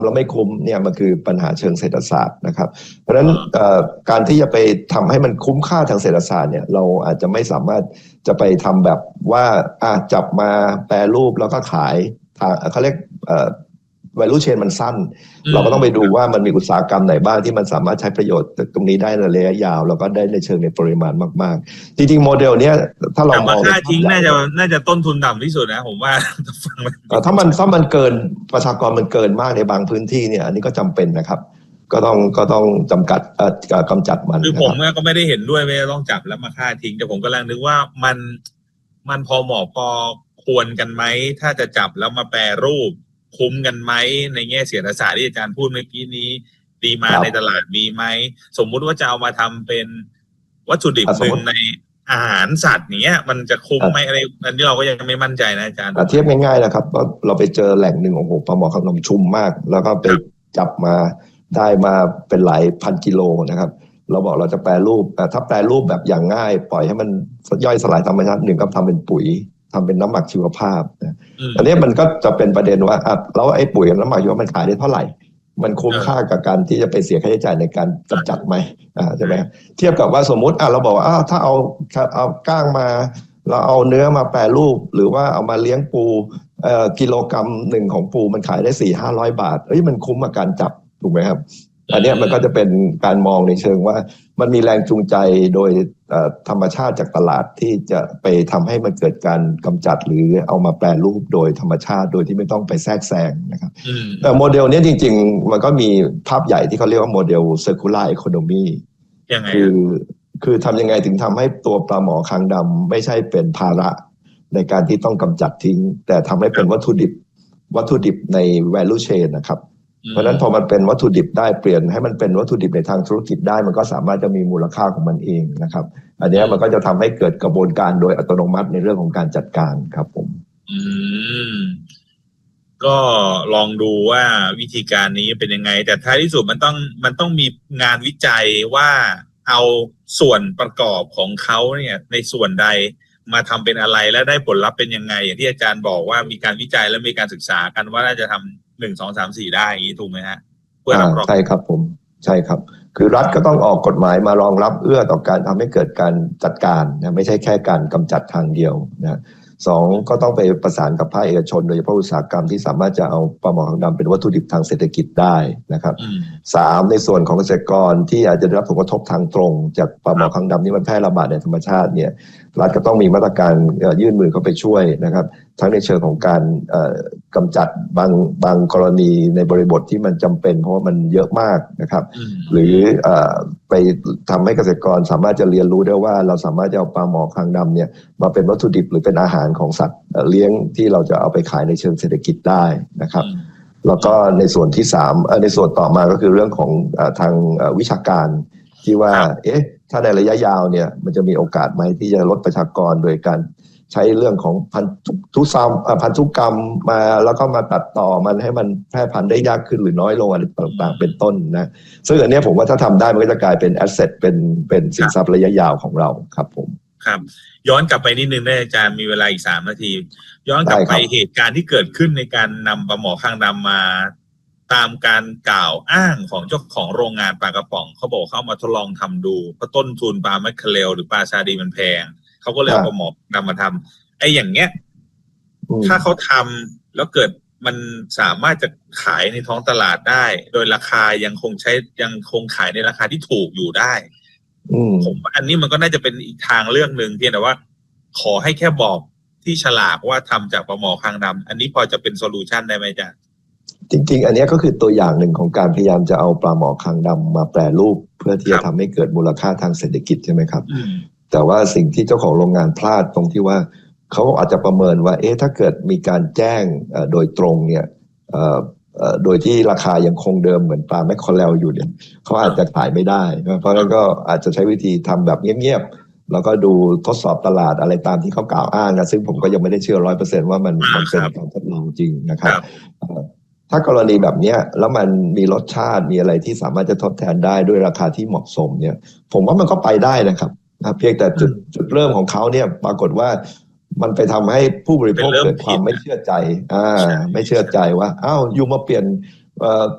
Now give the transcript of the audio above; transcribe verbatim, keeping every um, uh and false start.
แล้วไม่คุ้มเนี่ยมันคือปัญหาเชิงเศรษฐศาสตร์นะครับเพราะฉะนั้นการที่จะไปทำให้มันคุ้มค่าทางเศรษฐศาสตร์เนี่ยเราอาจจะไม่สามารถจะไปทำแบบว่าอ่ะจับมาแปรรูปแล้วก็ขายทางเขาเรียกvalue chain มันสั้นเราก็ต้องไปดูว่ามันมีอุตสาหกรรมไหนบ้างที่มันสามารถใช้ประโยชน์ตรงนี้ได้ในระยะยาวแล้วก็ได้ในเชิงในปริมาณมากๆจริงๆโมเดลเนี้ยถ้าเรามองค่าทิ้งน่าจะน่าจะต้นทุนต่ำที่สุดนะผมว่าถ้ามันถ้ามันเกินประชากรมันเกินมากในบางพื้นที่เนี่ยอันนี้ก็จำเป็นนะครับก็ต้องก็ต้องจำกัดเอ่อกำจัดมันคือผมก็ไม่ได้เห็นด้วยไม่ต้องจับแล้วมาฆ่าทิ้งแต่ผมกำลังนึกว่ามันมันพอเหมาะพอควรกันไหมถ้าจะจับแล้วมาแปรรูปคุ้มกันไหมในแง่เศรษฐศาสตร์ที่อาจารย์พูดเมื่อกี้นี้ดีมาในตลาดมีไหมสมมุติว่าจะเอามาทำเป็นวัตถุดิบหนึ่งในอาหารสัตว์เนี้ยมันจะคุ้มไหมอะไรอันนี้เราก็ยังไม่มั่นใจนะอาจารย์เทียบง่ายๆนะครับว่าเราไปเจอแหล่งหนึ่งโอ้โหปลาหมอขนมชุ่มมากแล้วก็ไปจับมาได้มาเป็นหลายพันกิโลนะครับเราบอกเราจะแปรรูปถ้าแปรรูปแบบอย่างง่ายปล่อยให้มันย่อยสลายธรรมชาติหนึ่งก็ทำเป็นปุ๋ยทำเป็นน้ำหมักชีวภาพนะอันนี้มันก็จะเป็นประเด็นว่าอ่ะแล้วไอ้ปุ๋ยกับน้ำหมักชีวภาพมันขายได้เท่าไหร่มันคุ้มค่ากับการที่จะไปเสียค่าใช้จ่ายในการกำจัดไหมอ่าใช่ไหมเทียบกับว่าสมมุติอ่ะเราบอกว่าถ้าเอาเอาก้างมาเราเอาเนื้อมาแปรรูปหรือว่าเอามาเลี้ยงปูเอ่อกิโลกรัมหนึ่งของปูมันขายได้สี่ห้าร้อยบาทเอ้ยมันคุ้มกับการจับถูกไหมครับอันนี้มันก็จะเป็นการมองในเชิงว่ามันมีแรงจูงใจโดยธรรมชาติจากตลาดที่จะไปทำให้มันเกิดการกำจัดหรือเอามาแปรรูปโดยธรรมชาติโดยที่ไม่ต้องไปแทรกแซงนะครับแต่โมเดลนี้จริงๆมันก็มีภาพใหญ่ที่เขาเรียกว่าโมเดล circular economy คือคือทำยังไงถึงทำให้ตัวปลาหมอคางดำไม่ใช่เป็นภาระในการที่ต้องกำจัดทิ้งแต่ทำให้เป็นวัตถุดิบวัตถุดิบใน value chain นะครับเพราะฉะนั้นพอมันเป็นวัตถุดิบได้เปลี่ยนให้มันเป็นวัตถุดิบในทางธุรกิจได้มันก็สามารถจะมีมูลค่าของมันเองนะครับอันนี้มันก็จะทำให้เกิดกระบวนการโดยอัตโนมัติในเรื่องของการจัดการครับผมอืมก็ลองดูว่าวิธีการนี้เป็นยังไงแต่ท้ายที่สุดมันต้องมันต้องมีงานวิจัยว่าเอาส่วนประกอบของเขาเนี่ยในส่วนใดมาทำเป็นอะไรและได้ผลลัพธ์เป็นยังไงอย่างที่อาจารย์บอกว่ามีการวิจัยและมีการศึกษากันว่าน่าจะทำหนึ่งสองสามสี่ได้อย่างนี้ถูกไหมฮะเพื่อรับรองใช่ครับผมใช่ครับคือรัฐก็ต้องออกกฎหมายมารองรับเอื้อต่อการทำให้เกิดการจัดการนะไม่ใช่แค่การกำจัดทางเดียวนะสองก็ต้องไปประสานกับภาคเอกชนโดยเฉพาะอุตสาหกรรมที่สามารถจะเอาปลาหมอคางดำเป็นวัตถุดิบทางเศรษฐกิจได้นะครับสามในส่วนของเกษตรกรที่อาจจะได้รับผลกระทบทางตรงจากปลาหมอคางดำที่มันแพร่ระบาดในธรรมชาติเนี่ยรัฐก็ต้องมีมาตรการยื่นมือเข้าไปช่วยนะครับทั้งในเชิงของการกำจัดบางบางกรณีในบริบทที่มันจำเป็นเพราะว่ามันเยอะมากนะครับหรือไปทำให้เกษตรกรสามารถจะเรียนรู้ได้ว่าเราสามารถจะเอาปลาหมอคางดำเนี่ยมาเป็นวัตถุดิบหรือเป็นอาหารของสัตว์เลี้ยงที่เราจะเอาไปขายในเชิงเศรษฐกิจได้นะครับแล้วก็ในส่วนที่สามในส่วนต่อมาก็คือเรื่องของทางวิชาการที่ว่าเอ๊ะถ้าในระยะยาวเนี่ยมันจะมีโอกาสไหมที่จะลดประชากรโดยการใช้เรื่องของพันธุกรรมพันธุกรรมมาแล้วก็มาตัดต่อมันให้มันแพร่พันธุ์ได้ยากขึ้นหรือน้อยลงอะไรต่างๆเป็นต้นนะซึ่งอันนี้ผมว่าถ้าทำได้มันก็จะกลายเป็นแอสเซทเป็นเป็นสินทรัพย์ระยะยาวของเราครับผมครับย้อนกลับไปนิดนึงได้อาจารย์มีเวลาอีกสามนาทีย้อนกลับไปเหตุการณ์ที่เกิดขึ้นในการนำปลาหมอคางดำมาตามการกล่าวอ้างของเจ้าของโรงงานปลากระป๋องเขาบอกเขามาทดลองทำดูเพราะต้นทุนปลาแมคเคเรลหรือปลาซาดีมันแพงเขาก็เลยเอาปลาหมอนำมาทำไอ้อย่างเงี้ยถ้าเขาทำแล้วเกิดมันสามารถจะขายในท้องตลาดได้โดยราคายังคงใช้ยังคงขายในราคาที่ถูกอยู่ได้ผมว่าอันนี้มันก็น่าจะเป็นอีกทางเรื่องหนึ่งเพียงแต่ว่าขอให้แค่บอกที่ฉลากว่าทำจากปลาหมอคางดำอันนี้พอจะเป็นโซลูชันได้ไหมจ๊ะจริงๆอันนี้ก็คือตัวอย่างหนึ่งของการพยายามจะเอาปลาหมอคางดำมาแปรรูปเพื่อที่จะทำให้เกิดมูลค่าทางเศรษฐกิจใช่ไหมครับแต่ว่าสิ่งที่เจ้าของโรงงานพลาดตรงที่ว่าเขาอาจจะประเมินว่าเอ๊ะถ้าเกิดมีการแจ้งโดยตรงเนี่ยโดยที่ราคายังคงเดิมเหมือนปลาแมคเคอเรลอยู่เนี่ยเขาอาจจะขายไม่ได้เพราะฉะนั้นก็อาจจะใช้วิธีทำแบบเงียบๆแล้วก็ดูทดสอบตลาดอะไรตามที่เขากล่าวอ้างนะซึ่งผมก็ยังไม่ได้เชื่อร้อยเปอร์เซ็นต์ว่ามันมันเป็นการทดลองจริงนะครับถ้ากรณีแบบนี้แล้วมันมีรสชาติมีอะไรที่สามารถจะทดแทนได้ด้วยราคาที่เหมาะสมเนี่ยผมว่ามันก็ไปได้นะครับเพียงแต่จุดจุดเริ่มของเขาเนี่ยปรากฏว่ามันไปทำให้ผู้บริโภคเกิดความไม่เชื่อใจอ่าไม่เชื่อใจว่าอ้าวอยู่มาเปลี่ยน